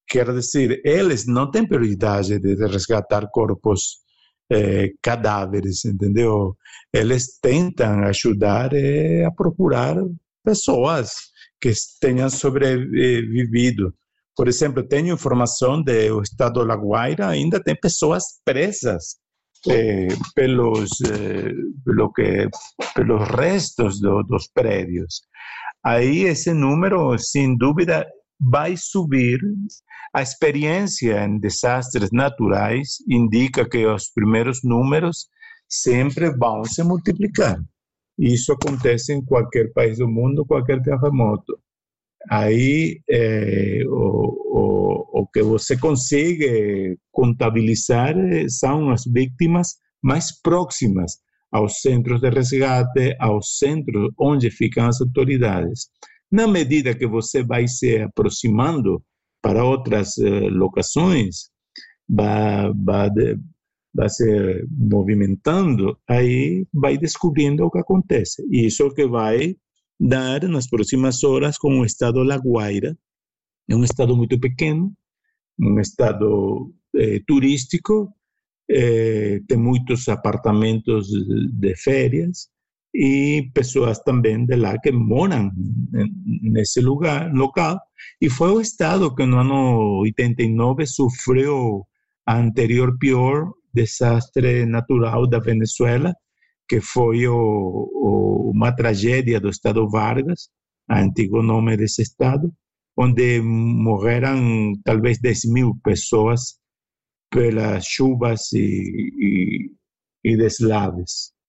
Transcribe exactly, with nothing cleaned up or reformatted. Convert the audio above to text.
quer dizer, eles não têm prioridade de resgatar corpos, eh, cadáveres, entendeu? Eles tentam ajudar eh, a procurar pessoas que tenham sobrevivido. Por exemplo, tenho informação do estado da Guaira, ainda tem pessoas presas eh, pelos, eh, pelo que, pelos restos do, dos prédios. Aí esse número, sem dúvida, vai subir. A experiência em desastres naturais indica que os primeiros números sempre vão se multiplicar. Isso acontece em qualquer país do mundo, qualquer terremoto. Aí é, o, o, o que você consegue contabilizar são as vítimas mais próximas aos centros de resgate, aos centros onde ficam as autoridades. Na medida que você vai se aproximando para outras eh, locações, vai, vai, vai se movimentando, aí vai descobrindo o que acontece. E isso é o que vai dar nas próximas horas com o estado da Guaira. É um estado muito pequeno, um estado eh, turístico, eh, tem muitos apartamentos de férias e pessoas também de lá que moram nesse lugar, local, e foi o estado que no ano oitenta e nove sofreu a anterior pior desastre natural da Venezuela, que foi o, o, uma tragédia do estado Vargas, antigo nome desse estado, onde morreram talvez dez mil pessoas pelas chuvas e, e, e deslaves.